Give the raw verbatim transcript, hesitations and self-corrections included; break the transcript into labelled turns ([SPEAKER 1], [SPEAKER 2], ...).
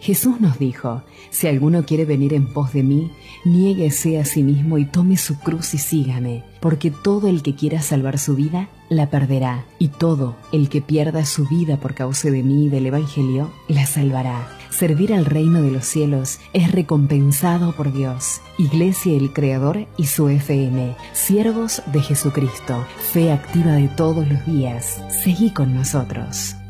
[SPEAKER 1] Jesús nos dijo: si alguno quiere venir en pos de mí, niéguese a sí mismo y tome su cruz y sígame, porque todo el que quiera salvar su vida, la perderá, y todo el que pierda su vida por causa de mí y del Evangelio, la salvará. Servir al reino de los cielos es recompensado por Dios. Iglesia El Creador y su F M, siervos de Jesucristo, fe activa de todos los días. Seguí con nosotros.